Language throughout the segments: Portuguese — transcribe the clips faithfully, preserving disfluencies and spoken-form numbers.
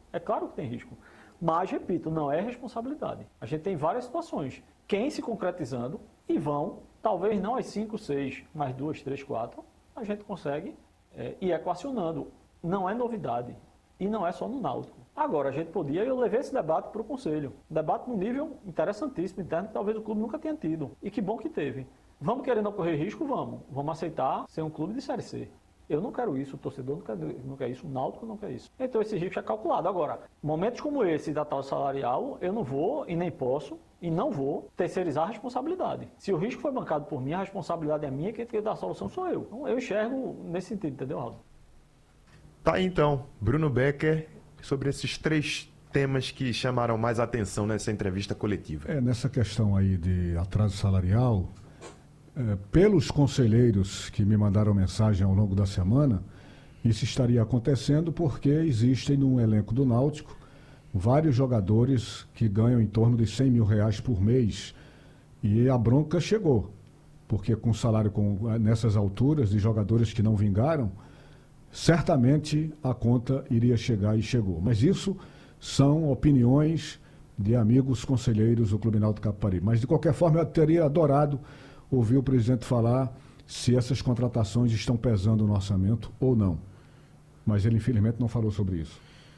É claro que tem risco. Mas, repito, não é responsabilidade. A gente tem várias situações. Quem se concretizando e vão, talvez não as cinco, seis, mas duas, três, quatro, a gente consegue é, ir equacionando. Não é novidade. E não é só no Náutico. Agora, a gente podia, eu levei esse debate para o Conselho. Debate num nível interessantíssimo, interno, que talvez o clube nunca tenha tido. E que bom que teve. Vamos querendo correr risco? Vamos. Vamos aceitar ser um clube de Série C. Eu não quero isso, o torcedor não quer, não quer isso, o Náutico não quer isso. Então esse risco é calculado. Agora, momentos como esse da tal salarial, eu não vou e nem posso e não vou terceirizar a responsabilidade. Se o risco foi bancado por mim, a responsabilidade é minha, quem tem que dar a solução sou eu. Então eu enxergo nesse sentido, entendeu, Raul? Tá aí então, Bruno Becker, sobre esses três temas que chamaram mais atenção nessa entrevista coletiva. É, nessa questão aí de atraso salarial, é, pelos conselheiros que me mandaram mensagem ao longo da semana, isso estaria acontecendo porque existem no elenco do Náutico vários jogadores que ganham em torno de cem mil reais por mês e a bronca chegou, porque com salário com, nessas alturas de jogadores que não vingaram, certamente a conta iria chegar e chegou. Mas isso são opiniões de amigos conselheiros do Clube Náutico Capibaribe. Mas, de qualquer forma, eu teria adorado ouvir o presidente falar se essas contratações estão pesando no orçamento ou não. Mas ele, infelizmente, não falou sobre isso.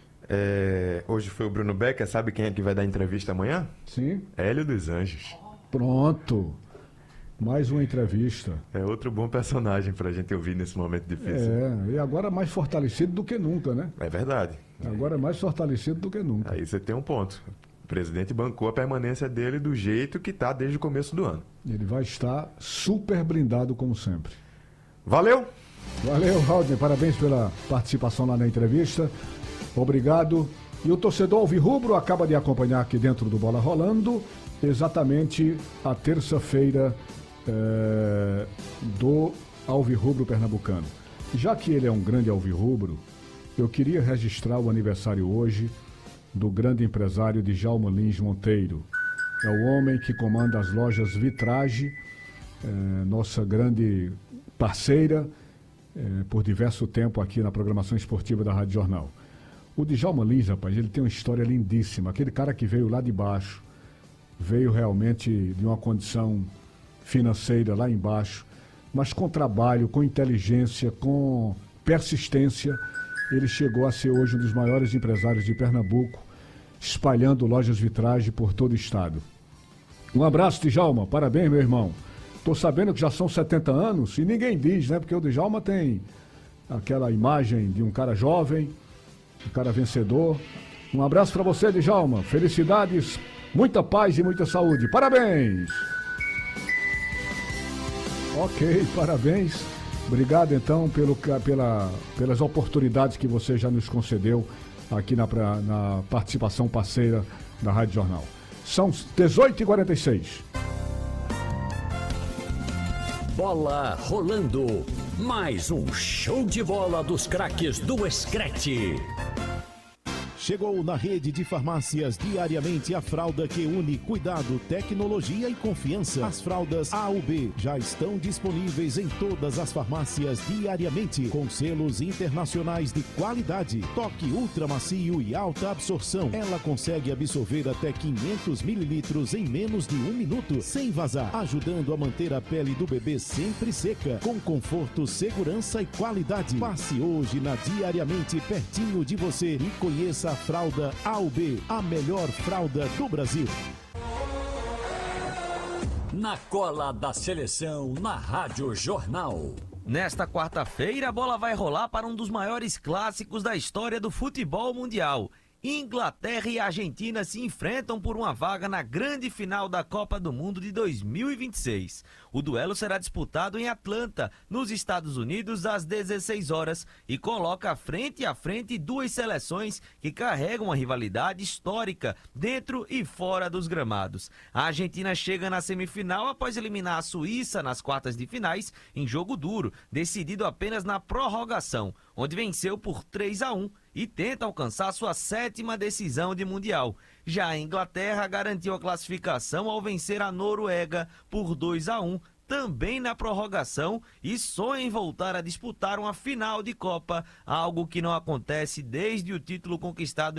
É, hoje foi o Bruno Becker. Sabe quem é que vai dar entrevista amanhã? Sim. Hélio dos Anjos. Pronto. Mais uma entrevista. É outro bom personagem para a gente ouvir nesse momento difícil. É, e agora mais fortalecido do que nunca, né? É verdade. Agora mais fortalecido do que nunca. Aí você tem um ponto. O presidente bancou a permanência dele do jeito que está desde o começo do ano. Ele vai estar super blindado, como sempre. Valeu! Valeu, Raul. Parabéns pela participação lá na entrevista. Obrigado. E o torcedor alvirrubro acaba de acompanhar aqui dentro do Bola Rolando exatamente a terça-feira É, do alvirrubro pernambucano. Já que ele é um grande alvirrubro, eu queria registrar o aniversário hoje do grande empresário Djalma Lins Monteiro. É o homem que comanda as lojas Vitrage, é, nossa grande parceira é, por diverso tempo aqui na programação esportiva da Rádio Jornal. O Djalma Lins, rapaz, ele tem uma história lindíssima. Aquele cara que veio lá de baixo, veio realmente de uma condição financeira lá embaixo, mas com trabalho, com inteligência, com persistência, ele chegou a ser hoje um dos maiores empresários de Pernambuco, espalhando lojas Vitrage por todo o estado. Um abraço, Djalma, parabéns, meu irmão. Tô sabendo que já são setenta anos e ninguém diz, né? Porque o Djalma tem aquela imagem de um cara jovem, um cara vencedor. Um abraço para você, Djalma. Felicidades, muita paz e muita saúde. Parabéns! Ok, parabéns. Obrigado, então, pelo, pela, pelas oportunidades que você já nos concedeu aqui na, na participação parceira da Rádio Jornal. São dezoito e quarenta e seis. Bola rolando. Mais um show de bola dos craques do Screte. Chegou na rede de farmácias diariamente a fralda que une cuidado, tecnologia e confiança. As fraldas A U B já estão disponíveis em todas as farmácias diariamente, com selos internacionais de qualidade. Toque ultra macio e alta absorção. Ela consegue absorver até quinhentos mililitros em menos de um minuto, sem vazar, ajudando a manter a pele do bebê sempre seca, com conforto, segurança e qualidade. Passe hoje na Diariamente pertinho de você e conheça a fralda A U B, a melhor fralda do Brasil. Na cola da seleção, na Rádio Jornal. Nesta quarta-feira, a bola vai rolar para um dos maiores clássicos da história do futebol mundial. Inglaterra e Argentina se enfrentam por uma vaga na grande final da Copa do Mundo de dois mil e vinte e seis. O duelo será disputado em Atlanta, nos Estados Unidos, às dezesseis horas, e coloca frente a frente duas seleções que carregam uma rivalidade histórica dentro e fora dos gramados. A Argentina chega na semifinal após eliminar a Suíça nas quartas de finais em jogo duro, decidido apenas na prorrogação, onde venceu por três a um. E tenta alcançar sua sétima decisão de Mundial. Já a Inglaterra garantiu a classificação ao vencer a Noruega por dois a um, também na prorrogação, e sonha em voltar a disputar uma final de Copa, algo que não acontece desde o título conquistado em